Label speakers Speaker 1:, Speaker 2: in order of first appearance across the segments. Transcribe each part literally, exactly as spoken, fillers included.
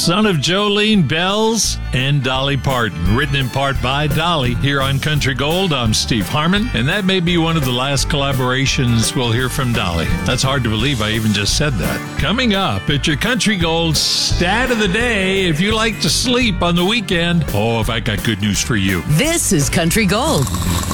Speaker 1: son of Jolene Bells and Dolly Parton. Written in part by Dolly. Here on Country Gold, I'm Steve Harmon, and that may be one of the last collaborations we'll hear from Dolly. That's hard to believe I even just said that. Coming up, it's your Country Gold stat of the day. If you like to sleep on the weekend, oh, have I got good news for you.
Speaker 2: This is Country Gold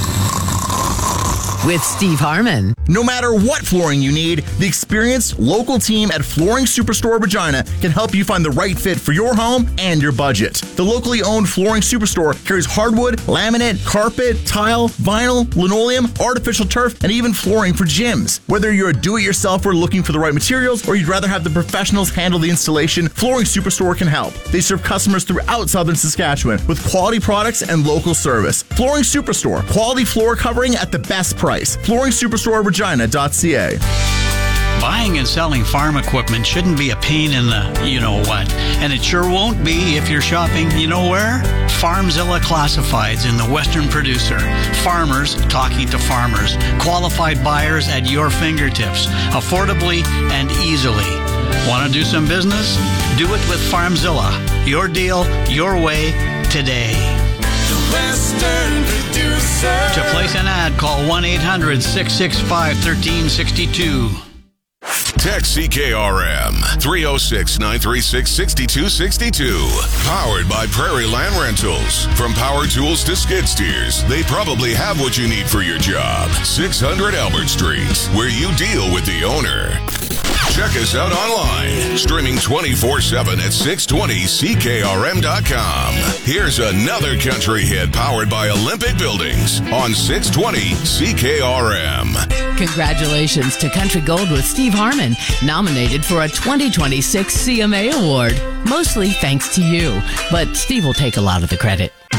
Speaker 2: with Steve Harmon.
Speaker 3: No matter what flooring you need, the experienced local team at Flooring Superstore Regina can help you find the right fit for your home and your budget. The locally owned Flooring Superstore carries hardwood, laminate, carpet, tile, vinyl, linoleum, artificial turf, and even flooring for gyms. Whether you're a do-it-yourselfer looking for the right materials or you'd rather have the professionals handle the installation, Flooring Superstore can help. They serve customers throughout southern Saskatchewan with quality products and local service. Flooring Superstore, quality floor covering at the best price. Flooring Superstore Regina dot C A.
Speaker 4: Buying and selling farm equipment shouldn't be a pain in the you-know-what. And it sure won't be if you're shopping, you know where? Farmzilla Classifieds in the Western Producer. Farmers talking to farmers. Qualified buyers at your fingertips. Affordably and easily. Want to do some business? Do it with Farmzilla. Your deal, your way, today.
Speaker 5: The Western Producer.
Speaker 4: To place an ad, call one eight hundred six six five one three six two.
Speaker 6: Text C K R M three oh six, nine three six, six two six two. Powered by Prairie Land Rentals. From power tools to skid steers, they probably have what you need for your job. six hundred Albert Street, where you deal with the owner. Check us out online, streaming twenty-four seven at six twenty C K R M dot com. Here's another country hit powered by Olympic Buildings on six twenty C K R M.
Speaker 2: Congratulations to Country Gold with Steve Harmon, nominated for a twenty twenty-six C M A Award. Mostly thanks to you, but Steve will take a lot of the credit.